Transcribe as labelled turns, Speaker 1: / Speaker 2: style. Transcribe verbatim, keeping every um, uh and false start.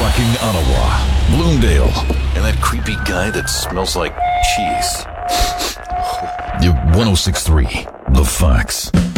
Speaker 1: Fucking Ottawa, Bloomdale,
Speaker 2: And that creepy guy that smells like cheese.
Speaker 1: you one oh six point three, The Fox.